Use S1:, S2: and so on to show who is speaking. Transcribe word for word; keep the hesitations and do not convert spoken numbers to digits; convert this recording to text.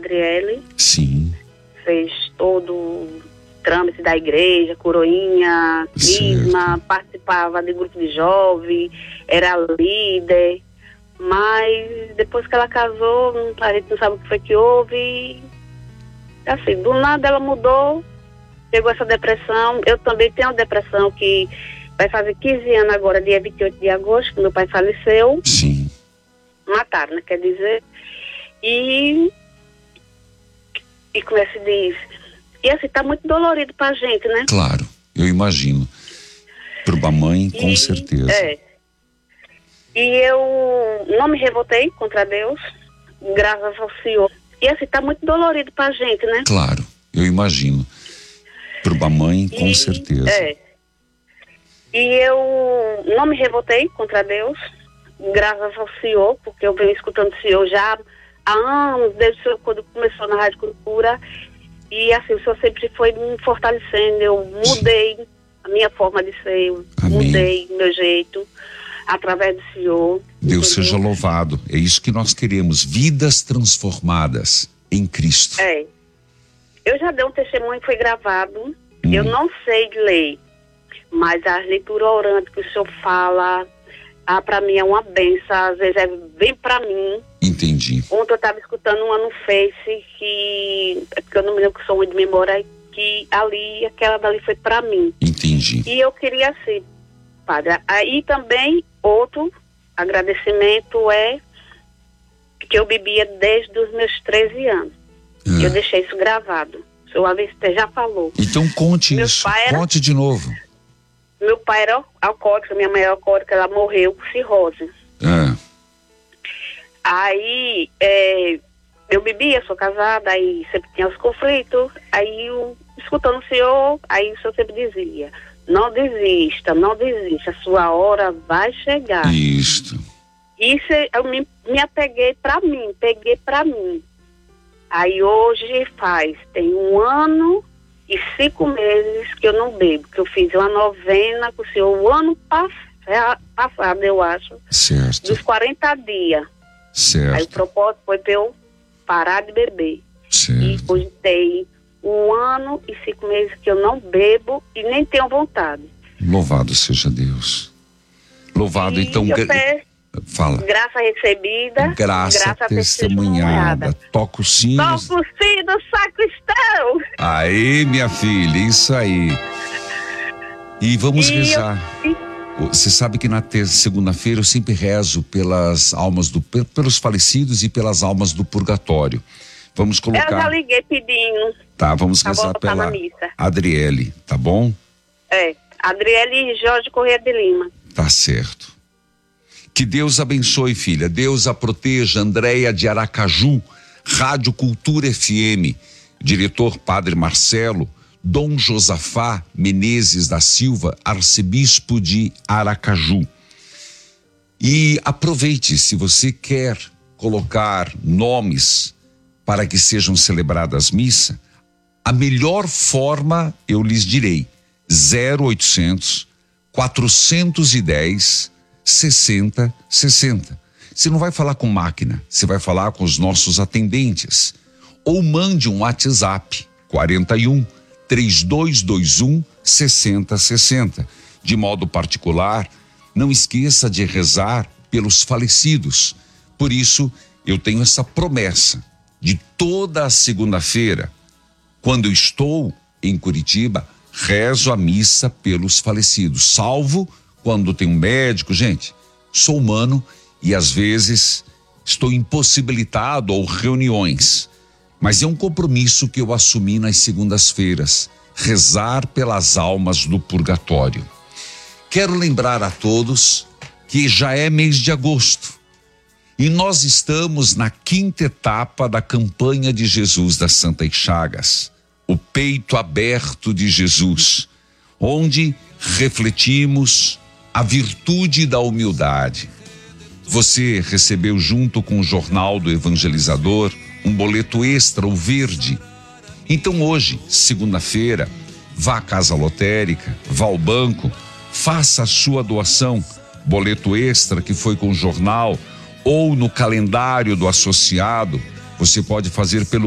S1: Adriele.
S2: Sim.
S1: Fez todo o trâmite da igreja, coroinha, crisma, participava de grupo de jovem, era líder. Mas depois que ela casou, a gente não sabe o que foi que houve. Assim, do nada ela mudou, pegou essa depressão. Eu também tenho uma depressão que vai fazer quinze anos agora, dia vinte e oito de agosto, que meu pai faleceu.
S2: Sim.
S1: Mataram, né? Quer dizer. E. E como é que se diz? E assim, tá muito dolorido pra gente, né?
S2: Claro, eu imagino. Para uma mãe, com
S1: e,
S2: certeza.
S1: É. E eu não me revoltei contra Deus, graças ao Senhor. E assim, tá muito dolorido pra gente, né?
S2: Claro, eu imagino. Para uma mãe, com
S1: e,
S2: certeza.
S1: É. E eu não me revoltei contra Deus, graças ao Senhor, porque eu venho escutando o Senhor já há anos, desde o Senhor, quando começou na Rádio Cultura. E assim, o Senhor sempre foi me fortalecendo. Eu mudei Sim. a minha forma de ser, eu mudei o meu jeito, através do Senhor.
S2: Deus
S1: entendeu?
S2: seja louvado. É isso que nós queremos, vidas transformadas em Cristo.
S1: É. Eu já dei um testemunho que foi gravado. Hum. Eu não sei de ler, mas a leitura orante que o Senhor fala, ah, para mim é uma benção. Às vezes é, vem para mim.
S2: Entendi.
S1: Ontem eu estava escutando uma no Face que, é porque eu não me lembro que sou muito de memória, que ali, aquela dali foi para mim.
S2: Entendi.
S1: E eu queria assim, padre. Aí também outro agradecimento é que eu bebia desde os meus treze anos. Ah. Eu deixei isso gravado. O senhor Aveste já falou.
S2: Então conte
S1: meu
S2: isso,
S1: era,
S2: conte de novo.
S1: Meu pai era alcoólico, minha mãe era alcoólica, ela morreu com cirrose.
S2: Ah.
S1: Aí, é, eu bebia, sou casada, aí sempre tinha os conflitos, aí eu, escutando o senhor, aí o senhor sempre dizia, não desista, não desista, a sua hora vai chegar.
S2: Isto.
S1: Isso eu me, me apeguei pra mim, peguei pra mim. Aí hoje faz, tem um ano e cinco meses que eu não bebo, que eu fiz uma novena com o senhor o ano pass- passado, eu acho.
S2: Certo.
S1: Dos quarenta dias.
S2: Certo.
S1: Aí o propósito foi para eu parar de beber.
S2: Certo.
S1: E hoje tem um ano e cinco meses que eu não bebo e nem tenho vontade.
S2: Louvado seja Deus. Louvado,
S1: e
S2: então.
S1: Eu peço,
S2: fala.
S1: Graça recebida.
S2: Graça, graça testemunhada. Toca o sino.
S1: Toca o sino, sacristão.
S2: Aí, minha filha, isso aí. E vamos e rezar. Eu, e... Você sabe que na terça, segunda-feira eu sempre rezo pelas almas do, pelos falecidos e pelas almas do purgatório. Vamos colocar.
S1: Eu já liguei pedindo.
S2: Tá, vamos rezar pela Adriele, tá bom?
S1: É, Adriele Jorge Corrêa de Lima.
S2: Tá certo. Que Deus abençoe, filha. Deus a proteja. Andréia de Aracaju, Rádio Cultura F M, diretor Padre Marcelo, Dom Josafá Menezes da Silva, arcebispo de Aracaju. E aproveite, se você quer colocar nomes para que sejam celebradas missa, a melhor forma, eu lhes direi, zero oitocentos, quatrocentos e dez, sessenta, sessenta. Você não vai falar com máquina, você vai falar com os nossos atendentes. Ou mande um WhatsApp, quarenta e um, trinta e dois vinte e um, sessenta, sessenta. De modo particular, não esqueça de rezar pelos falecidos. Por isso, eu tenho essa promessa de toda a segunda-feira, quando eu estou em Curitiba, rezo a missa pelos falecidos, salvo quando tem um médico. Gente, sou humano e às vezes estou impossibilitado ou reuniões, mas é um compromisso que eu assumi nas segundas-feiras, rezar pelas almas do purgatório. Quero lembrar a todos que já é mês de agosto e nós estamos na quinta etapa da campanha de Jesus das Santas Chagas, o peito aberto de Jesus, onde refletimos a virtude da humildade. Você recebeu junto com o Jornal do Evangelizador um boleto extra, o verde. Então hoje, segunda-feira, vá à casa lotérica, vá ao banco, faça a sua doação, boleto extra que foi com o jornal ou no calendário do associado, você pode fazer pelo